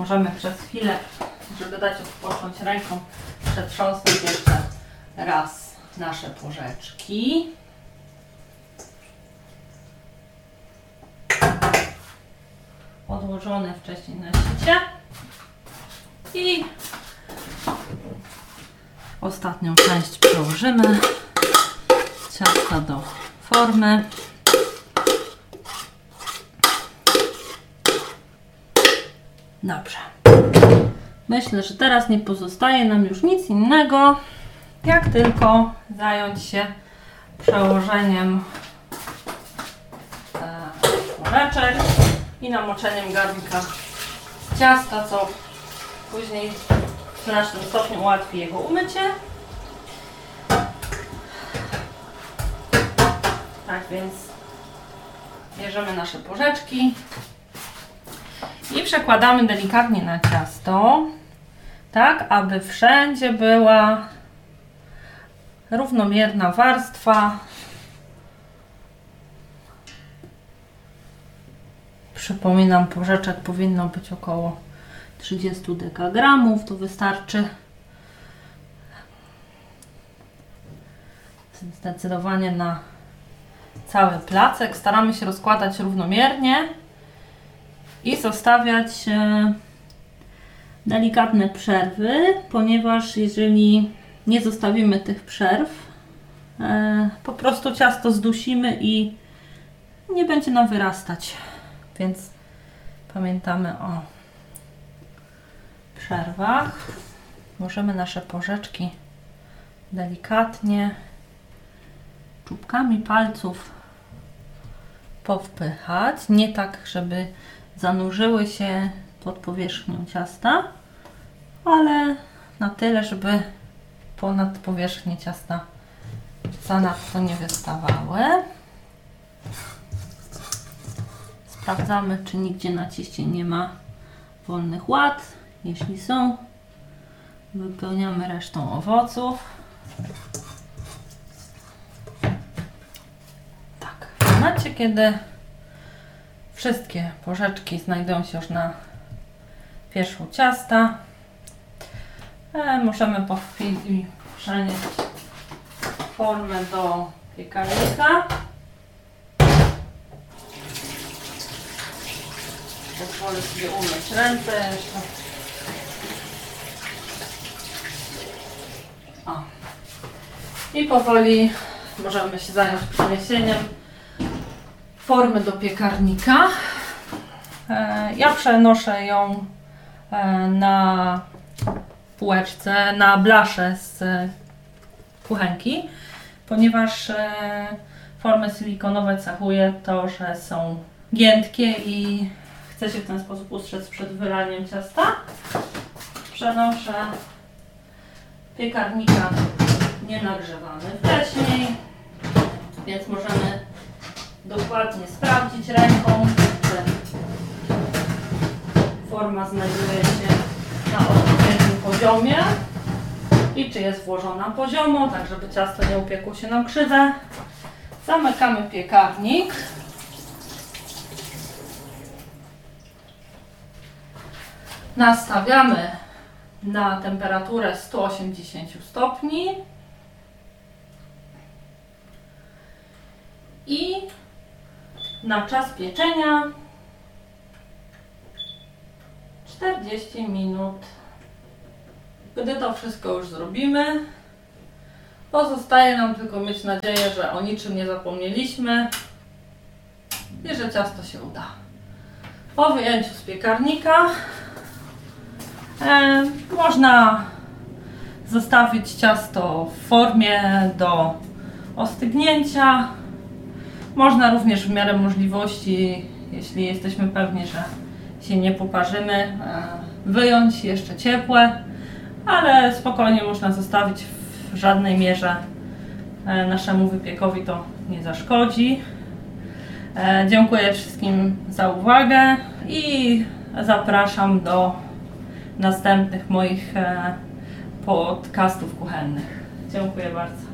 możemy przez chwilę, żeby dać odpocząć rękom, przetrząsnąć jeszcze raz nasze porzeczki. Odłożone wcześniej na sicie. I ostatnią część przełożymy ciasta do formy. Dobrze. Myślę, że teraz nie pozostaje nam już nic innego, jak tylko zająć się przełożeniem woreczek i namoczeniem garnka ciasta, co później w znacznym stopniu ułatwi jego umycie. Tak więc bierzemy nasze porzeczki i przekładamy delikatnie na ciasto, tak aby wszędzie była równomierna warstwa. Przypominam, porzeczek powinno być około 30 dekagramów, to wystarczy. Zdecydowanie na cały placek. Staramy się rozkładać równomiernie i zostawiać delikatne przerwy, ponieważ jeżeli nie zostawimy tych przerw, po prostu ciasto zdusimy i nie będzie nam wyrastać. Więc pamiętamy o przerwach. Możemy nasze porzeczki delikatnie czubkami palców powpychać. Nie tak, żeby zanurzyły się pod powierzchnią ciasta, ale na tyle, żeby ponad powierzchnię ciasta zanadto nie wystawały. Sprawdzamy, czy nigdzie na cieście nie ma wolnych łat. Jeśli są, wypełniamy resztą owoców. Tak, w momencie, kiedy wszystkie porzeczki znajdują się już na wierzchu ciasta, możemy po chwili przenieść formę do piekarnika. Pozwolę sobie umyć ręce jeszcze. O. I powoli możemy się zająć przeniesieniem formy do piekarnika. Ja przenoszę ją na półeczce, na blaszę z kuchenki, ponieważ formy silikonowe cechuje to, że są giętkie i chcę się w ten sposób ustrzec przed wylaniem ciasta. Przenoszę piekarnika nie nagrzewany wcześniej, więc możemy dokładnie sprawdzić ręką, czy forma znajduje się na odpowiednim poziomie i czy jest włożona poziomo, tak żeby ciasto nie upiekło się na krzywe. Zamykamy piekarnik. Nastawiamy na temperaturę 180 stopni i na czas pieczenia 40 minut. Gdy to wszystko już zrobimy, pozostaje nam tylko mieć nadzieję, że o niczym nie zapomnieliśmy i że ciasto się uda. Po wyjęciu z piekarnika można zostawić ciasto w formie do ostygnięcia. Można również w miarę możliwości, jeśli jesteśmy pewni, że się nie poparzymy, wyjąć jeszcze ciepłe, ale spokojnie można zostawić, w żadnej mierze naszemu wypiekowi to nie zaszkodzi. Dziękuję wszystkim za uwagę i zapraszam do następnych moich podcastów kuchennych. Dziękuję bardzo.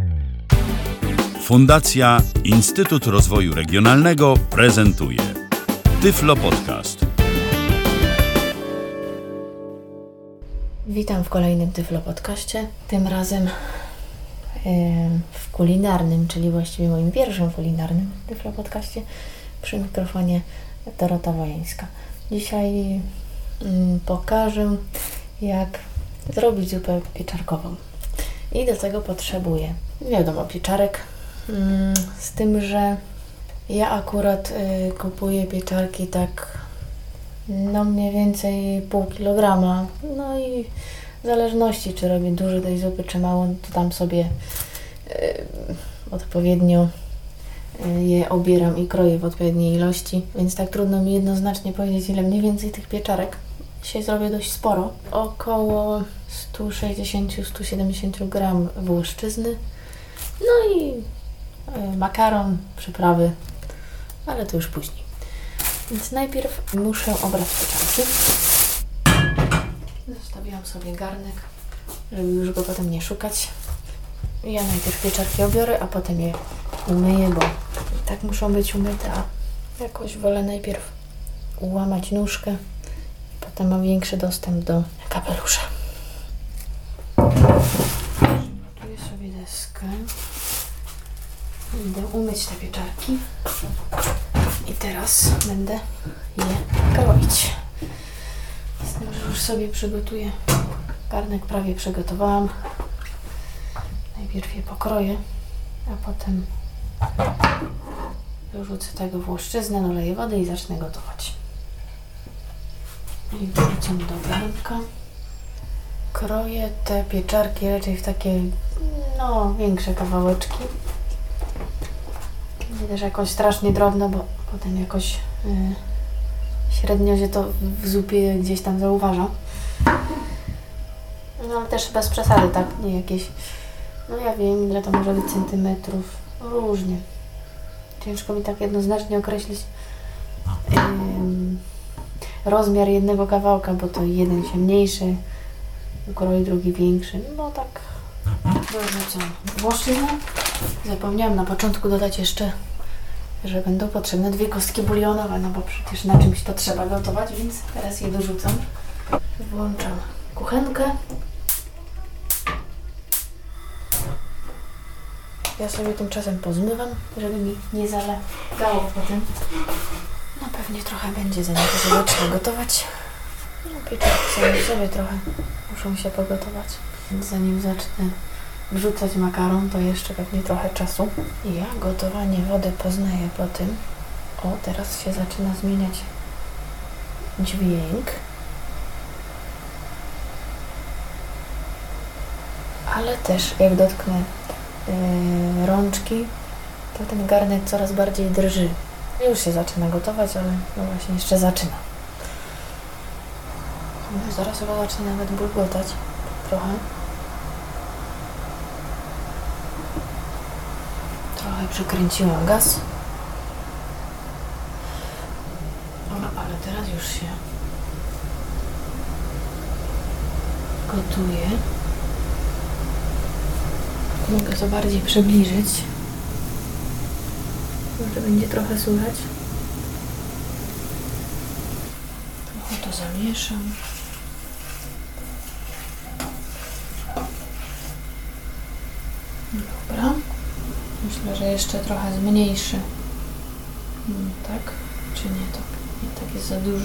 Fundacja Instytut Rozwoju Regionalnego prezentuje Tyflo Podcast. Witam w kolejnym Tyflo Podcaście. Tym razem w kulinarnym, czyli właściwie moim pierwszym kulinarnym Tyflo Podcaście. Przy mikrofonie Dorota Wojańska. Dzisiaj pokażę, jak zrobić zupę pieczarkową. I do tego potrzebuję, wiadomo, pieczarek. Z tym, że ja akurat kupuję pieczarki tak mniej więcej pół kilograma. No i w zależności, czy robię dużo tej zupy, czy mało, to tam sobie odpowiednio je obieram i kroję w odpowiedniej ilości, więc tak trudno mi jednoznacznie powiedzieć, ile mniej więcej tych pieczarek. Dzisiaj zrobię dość sporo, około 160-170 gram wołowszczyzny, no i makaron, przyprawy, ale to już później. Więc najpierw muszę obrać pieczarki. Zostawiłam sobie garnek, żeby już go potem nie szukać. Ja najpierw pieczarki obiorę, a potem je umyję, bo i tak muszą być umyte, a jakoś wolę najpierw ułamać nóżkę. Potem mam większy dostęp do kapelusza. Gotuję sobie deskę. Idę umyć te pieczarki. I teraz będę je kroić. Z tym, że już sobie przygotuję. Garnek prawie przygotowałam. Najpierw je pokroję, a potem dorzucę tego wołowszczyznę, naleję wody i zacznę gotować. I wrzucam do garnka. Kroję te pieczarki raczej w takie, większe kawałeczki. Nie też jakoś strasznie drobno, bo potem jakoś średnio się to w zupie gdzieś tam zauważa. No ale też bez przesady, tak? Nie jakieś, ja wiem, ile to może być centymetrów. Różnie. Ciężko mi tak jednoznacznie określić rozmiar jednego kawałka, bo to jeden się mniejszy ukroi, drugi większy. No tak. Dorzucam wołowszczyznę. Zapomniałam na początku dodać jeszcze, że będą potrzebne 2 kostki bulionowe, no bo przecież na czymś to trzeba gotować, więc teraz je dorzucam. Włączam kuchenkę. Ja sobie tymczasem pozmywam, żeby mi nie zalegało potem. No pewnie trochę będzie, zanim to się zacznie gotować. Pieczarki sobie trochę muszą się pogotować. Więc zanim zacznę wrzucać makaron, to jeszcze pewnie trochę czasu. Ja gotowanie wody poznaję po tym. Teraz się zaczyna zmieniać dźwięk. Ale też jak dotknę rączki, to ten garnek coraz bardziej drży. Już się zaczyna gotować, ale właśnie jeszcze zaczyna. Zaraz chyba zacznie nawet bulgotać trochę. Trochę przykręciłam gaz. Ale teraz już się gotuje. Mogę to bardziej przybliżyć. Może będzie trochę słychać. Trochę to zamieszam. Dobra. Myślę, że jeszcze trochę zmniejszy. Tak? Czy nie? To nie tak jest za dużo.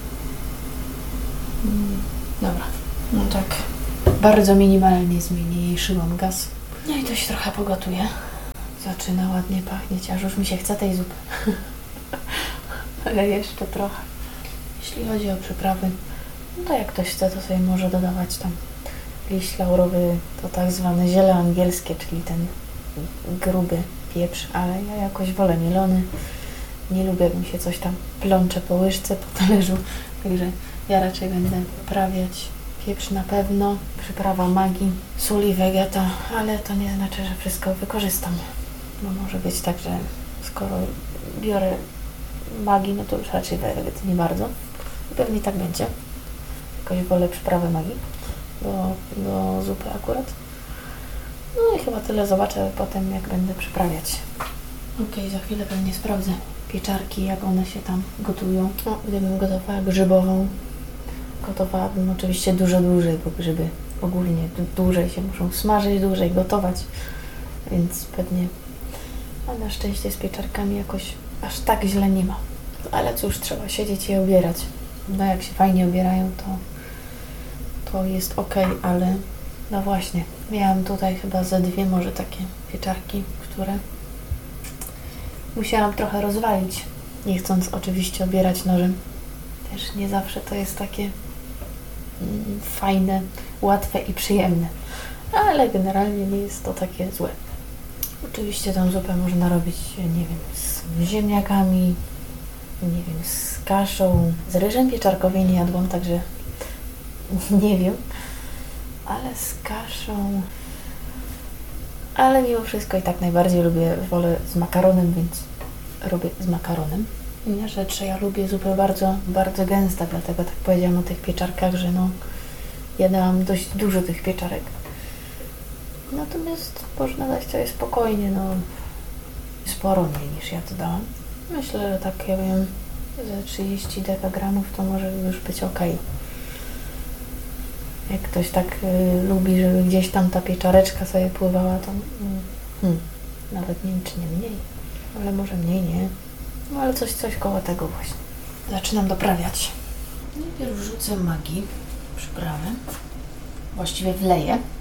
Dobra. Tak. Bardzo minimalnie zmniejszyłam gaz. No i to się trochę pogotuje. Zaczyna ładnie pachnieć, aż już mi się chce tej zupy. Ale jeszcze trochę. Jeśli chodzi o przyprawy, to jak ktoś chce, to sobie może dodawać tam liść laurowy, to tak zwane ziele angielskie, czyli ten gruby pieprz, ale ja jakoś wolę mielony. Nie lubię, jak mi się coś tam plącze po łyżce, po talerzu, także ja raczej będę poprawiać pieprz na pewno, przyprawa Maggi, sól i wegeta, ale to nie znaczy, że wszystko wykorzystam, bo może być tak, że skoro biorę Maggi, no to już raczej wegety nie bardzo. I pewnie tak będzie. Jakoś wolę przyprawę Maggi do zupy akurat. No i chyba tyle. Zobaczę potem, jak będę przyprawiać. Za chwilę pewnie sprawdzę pieczarki, jak one się tam gotują. Gdybym gotowała grzybową, gotowałabym oczywiście dużo dłużej, bo grzyby ogólnie dłużej się muszą smażyć, dłużej gotować, więc pewnie, a na szczęście z pieczarkami jakoś aż tak źle nie ma. Ale cóż, trzeba siedzieć i obierać. No jak się fajnie obierają, to jest ok, ale no właśnie, miałam tutaj chyba ze 2 może takie pieczarki, które musiałam trochę rozwalić, nie chcąc oczywiście obierać nożem. Też nie zawsze to jest takie fajne, łatwe i przyjemne, ale generalnie nie jest to takie złe. Oczywiście tą zupę można robić, nie wiem, z ziemniakami, nie wiem, z kaszą, z ryżem pieczarkowej nie jadłam, także nie wiem, ale z kaszą, ale mimo wszystko i tak najbardziej wolę z makaronem, więc robię z makaronem. Inna rzecz, że ja lubię zupę bardzo, bardzo gęsta, dlatego tak powiedziałam o tych pieczarkach, że no ja dałam dość dużo tych pieczarek. Natomiast można dać sobie spokojnie, no sporo mniej niż ja to dałam. Myślę, że tak, ja wiem, ze 30 dekagramów to może już być ok. Jak ktoś tak lubi, żeby gdzieś tam ta pieczareczka sobie pływała, to nawet nie wiem, czy nie mniej, ale może mniej, nie. No ale coś koło tego właśnie. Zaczynam doprawiać. Najpierw wrzucę Maggi, przyprawę. Właściwie wleję.